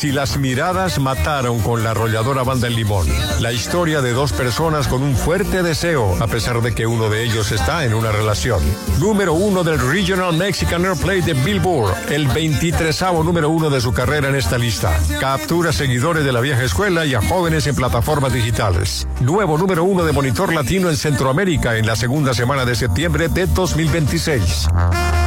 Si las miradas mataron con la arrolladora banda El Limón. La historia de dos personas con un fuerte deseo, a pesar de que uno de ellos está en una relación. Número 1 del Regional Mexican Airplay de Billboard, el 23º número 1 de su carrera en esta lista. Captura seguidores de la vieja escuela y a jóvenes en plataformas digitales. Nuevo número 1 de Monitor Latino en Centroamérica en la segunda semana de septiembre de 2026.